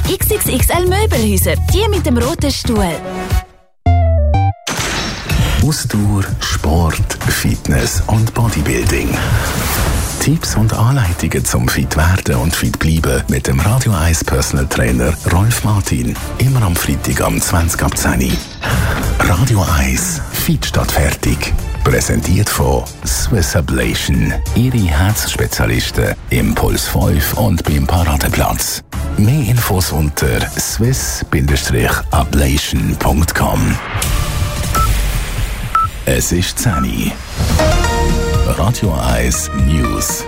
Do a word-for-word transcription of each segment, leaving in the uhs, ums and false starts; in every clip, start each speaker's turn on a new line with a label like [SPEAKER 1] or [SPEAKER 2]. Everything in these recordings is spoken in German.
[SPEAKER 1] X X X L Möbelhäuser, die mit dem roten Stuhl.
[SPEAKER 2] Ausdauer, Sport, Fitness und Bodybuilding. Tipps und Anleitungen zum fit werden und fit bleiben mit dem Radio eins Personal Trainer Rolf Martin. Immer am Freitag am zwanzig ab zehn. Radio eins Fit statt fertig. Präsentiert von Swiss Ablation. Ihre Herzspezialisten im Puls fünf und beim Paradeplatz. Mehr Infos unter swiss ablation punkt com. Es ist zehn. Radio eins News.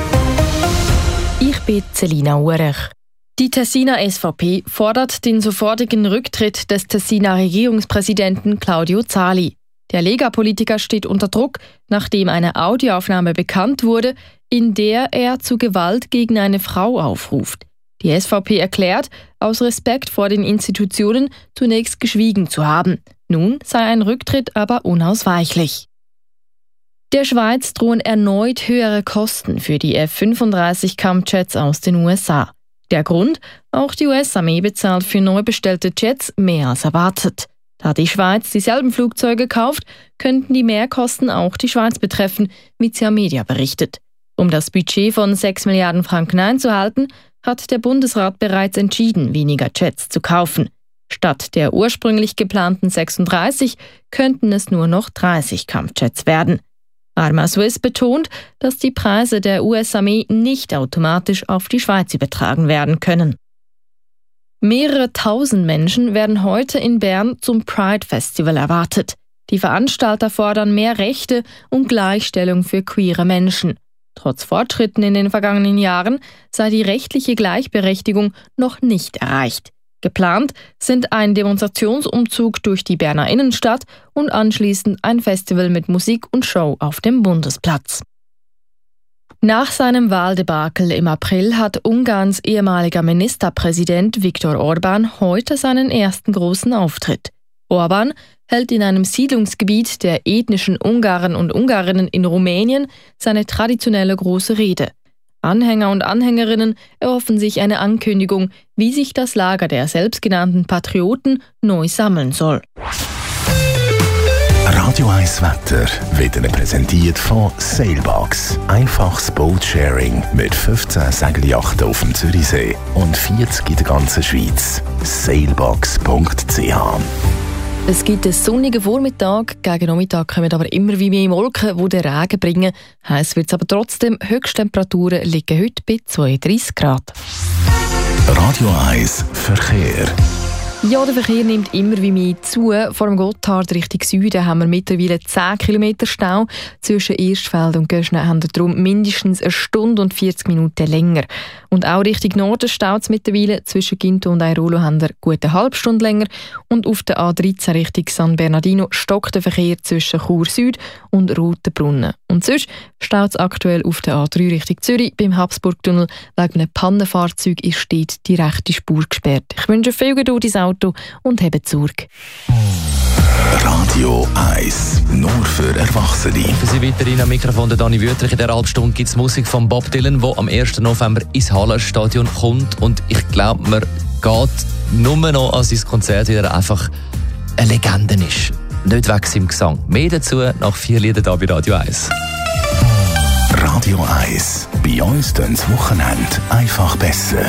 [SPEAKER 3] Ich bin Selina Urech. Die Tessiner S V P fordert den sofortigen Rücktritt des Tessiner Regierungspräsidenten Claudio Zali. Der Lega-Politiker steht unter Druck, nachdem eine Audioaufnahme bekannt wurde, in der er zu Gewalt gegen eine Frau aufruft. Die S V P erklärt, aus Respekt vor den Institutionen zunächst geschwiegen zu haben. Nun sei ein Rücktritt aber unausweichlich. Der Schweiz drohen erneut höhere Kosten für die F fünfunddreißig Kampfjets aus den U S A. Der Grund? Auch die U S-Armee bezahlt für neu bestellte Jets mehr als erwartet. Da die Schweiz dieselben Flugzeuge kauft, könnten die Mehrkosten auch die Schweiz betreffen, wie C A Media berichtet. Um das Budget von sechs Milliarden Franken einzuhalten, hat der Bundesrat bereits entschieden, weniger Jets zu kaufen. Statt der ursprünglich geplanten sechsunddreißig könnten es nur noch dreißig Kampfjets werden. Arma Swiss betont, dass die Preise der U S-Armee nicht automatisch auf die Schweiz übertragen werden können. Mehrere tausend Menschen werden heute in Bern zum Pride Festival erwartet. Die Veranstalter fordern mehr Rechte und Gleichstellung für queere Menschen. Trotz Fortschritten in den vergangenen Jahren sei die rechtliche Gleichberechtigung noch nicht erreicht. Geplant sind ein Demonstrationsumzug durch die Berner Innenstadt und anschließend ein Festival mit Musik und Show auf dem Bundesplatz. Nach seinem Wahldebakel im April hat Ungarns ehemaliger Ministerpräsident Viktor Orbán heute seinen ersten großen Auftritt. Orbán hält in einem Siedlungsgebiet der ethnischen Ungarn und Ungarinnen in Rumänien seine traditionelle große Rede. Anhänger und Anhängerinnen erhoffen sich eine Ankündigung, wie sich das Lager der selbstgenannten Patrioten neu sammeln soll.
[SPEAKER 2] Radio eins Wetter wird Ihnen präsentiert von Sailbox. Einfaches Boatsharing mit fünfzehn Segelyachten auf dem Zürichsee und vierzig in der ganzen Schweiz. sailbox punkt c h.
[SPEAKER 3] Es gibt einen sonnigen Vormittag, gegen Nachmittag kommen aber immer wie mehr Wolken, die den Regen bringen. Heiß wird es aber trotzdem, Höchsttemperaturen liegen heute bei zweiunddreissig Grad.
[SPEAKER 2] Radio eins Verkehr.
[SPEAKER 3] Ja, der Verkehr nimmt immer wie mehr zu. Vor dem Gotthard Richtung Süden haben wir mittlerweile zehn Kilometer Stau. Zwischen Erstfeld und Göschne haben wir darum mindestens eine Stunde und vierzig Minuten länger. Und auch Richtung Norden staut es mittlerweile. Zwischen Ginto und Airolo haben wir gut eine halbe Stunde länger. Und auf der A dreizehn Richtung San Bernardino stockt der Verkehr zwischen Chur Süd und Rotenbrunnen. Und sonst staut es aktuell auf der A drei Richtung Zürich beim Habsburgtunnel. Wegen einem Pannenfahrzeug ist dort die rechte Spur gesperrt. Ich wünsche viel Geduld ins Auto und habe Zurück.
[SPEAKER 2] Radio eins, nur für Erwachsene.
[SPEAKER 4] Für Sie weiterhin am Mikrofon der Dani Wüthrich. In dieser halben Stunde gibt es Musik von Bob Dylan, der am ersten November ins Hallenstadion kommt. Und ich glaube, man geht nur noch an sein Konzert, weil er einfach eine Legende ist. Nicht weg im Gesang. Mehr dazu nach vier Liedern hier bei Radio eins.
[SPEAKER 2] Radio eins. Bei uns tönt das Wochenende einfach besser.